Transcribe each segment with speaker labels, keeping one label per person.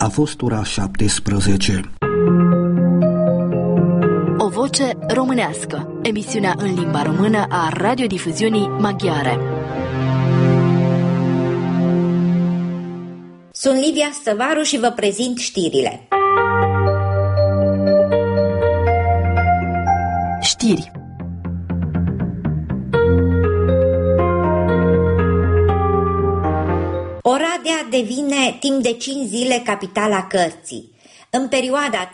Speaker 1: A fost ora 17.
Speaker 2: O voce românească. Emisiunea în limba română a radiodifuziunii maghiare.
Speaker 3: Sunt Livia Stăvaru și vă prezint știrile.
Speaker 2: Știri.
Speaker 3: Oradea devine timp de 5 zile capitala cărții. În perioada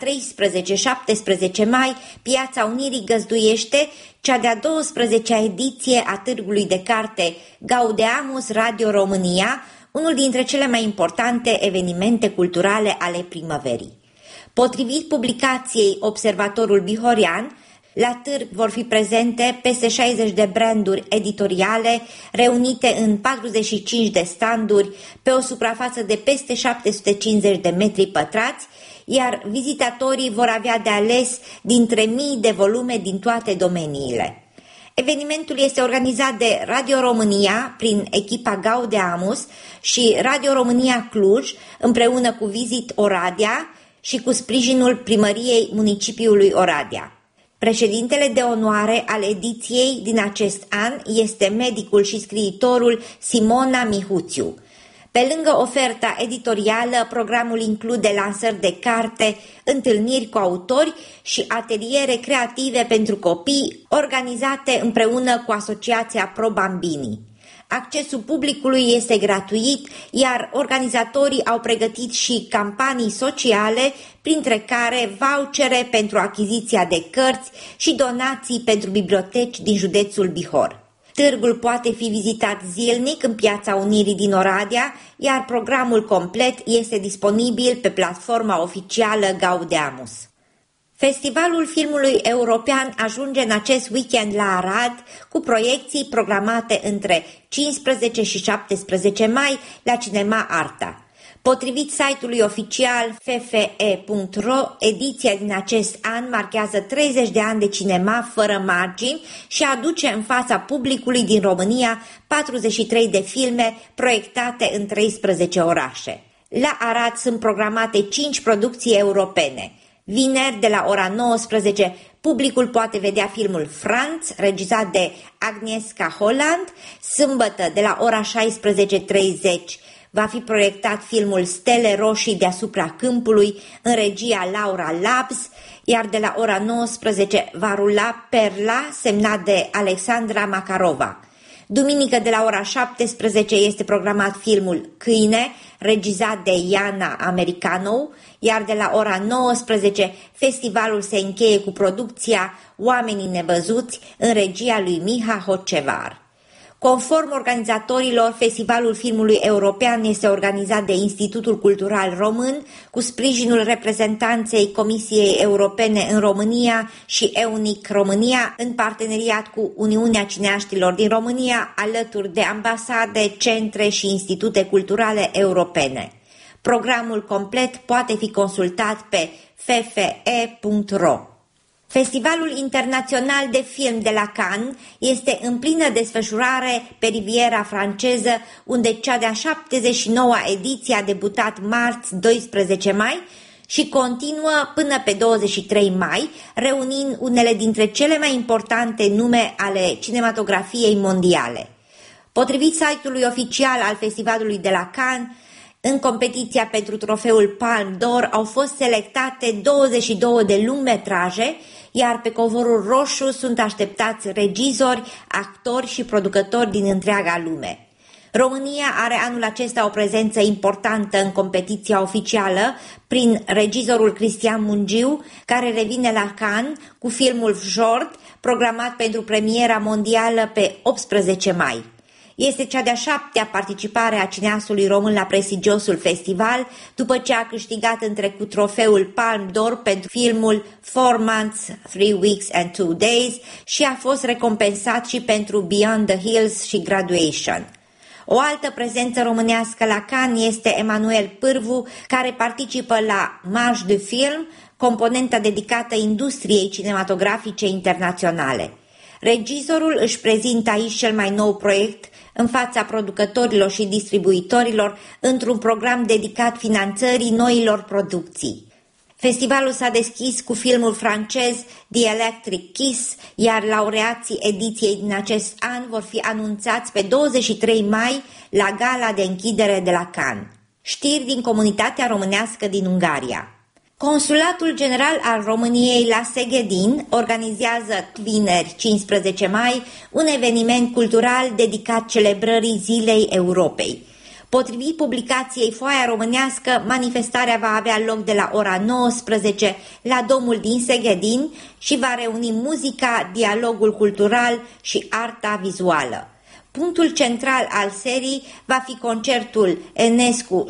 Speaker 3: 13-17 mai, Piața Unirii găzduiește cea de-a 12-a ediție a Târgului de Carte Gaudeamus Radio România, unul dintre cele mai importante evenimente culturale ale primăverii. Potrivit publicației Observatorul Bihorian, la târg vor fi prezente peste 60 de branduri editoriale reunite în 45 de standuri pe o suprafață de peste 750 de metri pătrați, iar vizitatorii vor avea de ales dintre mii de volume din toate domeniile. Evenimentul este organizat de Radio România prin echipa Gaudeamus și Radio România Cluj împreună cu Visit Oradea și cu sprijinul Primăriei Municipiului Oradea. Președintele de onoare al ediției din acest an este medicul și scriitorul Simona Mihuțiu. Pe lângă oferta editorială, programul include lansări de carte, întâlniri cu autori și ateliere creative pentru copii, organizate împreună cu Asociația Pro Bambini. Accesul publicului este gratuit, iar organizatorii au pregătit și campanii sociale, printre care vouchere pentru achiziția de cărți și donații pentru biblioteci din județul Bihor. Târgul poate fi vizitat zilnic în Piața Unirii din Oradea, iar programul complet este disponibil pe platforma oficială Gaudeamus. Festivalul filmului european ajunge în acest weekend la Arad cu proiecții programate între 15 și 17 mai la Cinema Arta. Potrivit site-ului oficial ffe.ro, ediția din acest an marchează 30 de ani de cinema fără margini și aduce în fața publicului din România 43 de filme proiectate în 13 orașe. La Arad sunt programate 5 producții europene. Vineri, de la ora 19, publicul poate vedea filmul Franz, regizat de Agnieszka Holland. Sâmbătă, de la ora 16:30, va fi proiectat filmul Stele Roșii deasupra câmpului, în regia Laura Labs, iar de la ora 19 va rula Perla, semnat de Alexandra Makarova. Duminică, de la ora 17, este programat filmul Câine, regizat de Iana Americano, iar de la ora 19, festivalul se încheie cu producția Oamenii nevăzuți, în regia lui Miha Hocevar. Conform organizatorilor, Festivalul Filmului European este organizat de Institutul Cultural Român, cu sprijinul reprezentanței Comisiei Europene în România și EUNIC România, în parteneriat cu Uniunea Cineaștilor din România, alături de ambasade, centre și institute culturale europene. Programul complet poate fi consultat pe ffe.ro. Festivalul Internațional de Film de la Cannes este în plină desfășurare pe Riviera franceză, unde cea de-a 79-a ediție a debutat marți 12 mai și continuă până pe 23 mai, reunind unele dintre cele mai importante nume ale cinematografiei mondiale. Potrivit site-ului oficial al Festivalului de la Cannes, în competiția pentru trofeul Palme d'Or au fost selectate 22 de lungmetraje, iar pe covorul roșu sunt așteptați regizori, actori și producători din întreaga lume. România are anul acesta o prezență importantă în competiția oficială prin regizorul Cristian Mungiu, care revine la Cannes cu filmul Fjord, programat pentru premiera mondială pe 18 mai. Este cea de-a 7-a participare a cineastului român la prestigiosul festival, după ce a câștigat în trecut trofeul Palme d'Or pentru filmul 4 Months, 3 Weeks and 2 Days și a fost recompensat și pentru Beyond the Hills și Graduation. O altă prezență românească la Cannes este Emanuel Pârvu, care participă la Marche de Film, componenta dedicată industriei cinematografice internaționale. Regizorul își prezintă aici cel mai nou proiect, în fața producătorilor și distribuitorilor într-un program dedicat finanțării noilor producții. Festivalul s-a deschis cu filmul francez The Electric Kiss, iar laureații ediției din acest an vor fi anunțați pe 23 mai la gala de închidere de la Cannes. Știri din comunitatea românească din Ungaria. Consulatul General al României la Szegedin organizează vineri 15 mai un eveniment cultural dedicat celebrării Zilei Europei. Potrivit publicației Foaia Românească, manifestarea va avea loc de la ora 19 la Domul din Szegedin și va reuni muzica, dialogul cultural și arta vizuală. Punctul central al serii va fi concertul Enescu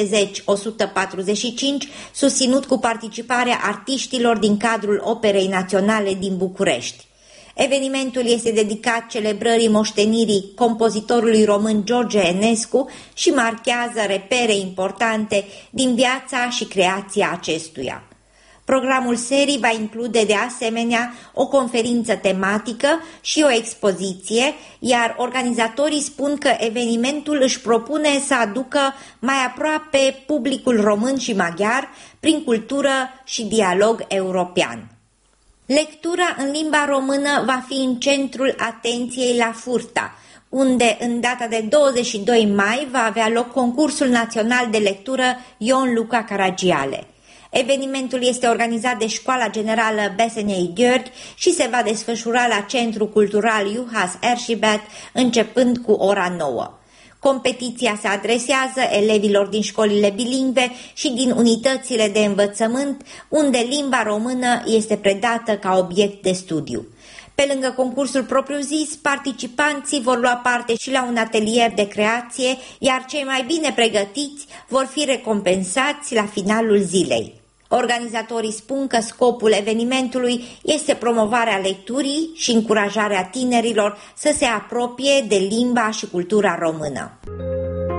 Speaker 3: 70-145, susținut cu participarea artiștilor din cadrul Operei Naționale din București. Evenimentul este dedicat celebrării moștenirii compozitorului român George Enescu și marchează repere importante din viața și creația acestuia. Programul serii va include de asemenea o conferință tematică și o expoziție, iar organizatorii spun că evenimentul își propune să aducă mai aproape publicul român și maghiar prin cultură și dialog european. Lectura în limba română va fi în centrul atenției la Furta, unde în data de 22 mai va avea loc concursul național de lectură Ion Luca Caragiale. Evenimentul este organizat de Școala Generală Besenei Gheorghi și se va desfășura la Centrul Cultural Juhas Ercibet începând cu ora 9. Competiția se adresează elevilor din școlile bilingve și din unitățile de învățământ, unde limba română este predată ca obiect de studiu. Pe lângă concursul propriu-zis, participanții vor lua parte și la un atelier de creație, iar cei mai bine pregătiți vor fi recompensați la finalul zilei. Organizatorii spun că scopul evenimentului este promovarea lecturii și încurajarea tinerilor să se apropie de limba și cultura română.